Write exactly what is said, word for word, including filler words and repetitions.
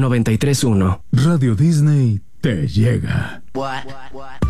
noventa y tres punto uno. Radio Disney te llega. What? What?